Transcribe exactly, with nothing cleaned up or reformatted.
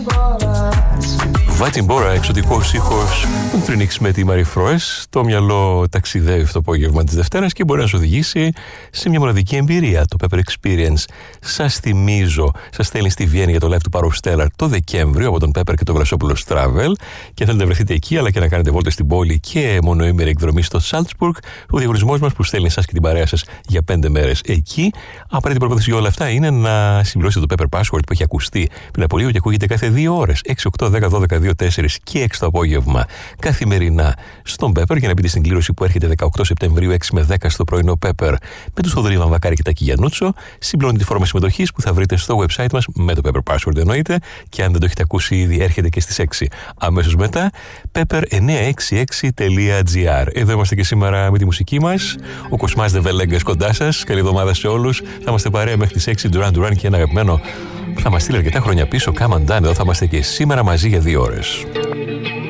Βάτσιμπόρα, εξωτικός ήχος τον Τρινίξ με τη Μαρή Φροές. Το μυαλό ταξιδεύει αυτό το απόγευμα της Δευτέρας και μπορεί να σου οδηγήσει σε μια μοναδική εμπειρία, το Pepper Experience. Σας θυμίζω, σας στέλνει στη Βιέννη για το live του Πάρου Στέλλαρ το Δεκέμβριο από τον Pepper και τον Βρασόπουλος Travel. Και θέλετε να βρεθείτε εκεί, αλλά και να κάνετε βόλτες στην πόλη και μονοήμερη εκδρομή στο Σάλτσμπουργκ, ο διαγωνισμός μας που στέλνει εσάς και την παρέα σας για πέντε μέρες εκεί. Απαραίτητη προπόθεση για όλα αυτά είναι να συμπληρώσετε το Pepper Password που έχει ακουστεί πριν από λίγο και ακούγεται κάθε δύο ώρες. έξι, οκτώ, δέκα, δώδεκα, δύο, τέσσερα και έξι το απόγευμα καθημερινά στον Pepper για να μπείτε στην κλήρωση που έρχεται δεκαοκτώ Σεπτεμβρίου έξι με δέκα στο πρωινό Pepper με τους Θοδωρή Βαμβακάρη και Τάκη Γιαννούτσο. Συμπληρώνετε τη φόρμα συμμετοχής που θα βρείτε στο website μας με το Pepper Password εννοείται, και αν δεν το έχετε ακούσει ήδη έρχεται και στις έξι αμέσως μετά. pepper εννιακόσια εξήντα έξι τελεία τζι άρ. Εδώ είμαστε και σήμερα με τη μουσική μας. Ο Κοσμάς Δεβελέγκας κοντά σας. Καλή εβδομάδα σε όλους. Θα είμαστε παρέα μέχρι τις έξι. Duran Duran και ένα αγαπημένο που θα μας στείλει αρκετά χρόνια πίσω. Come on, Done. Εδώ θα είμαστε και σήμερα μαζί για δύο ώρες.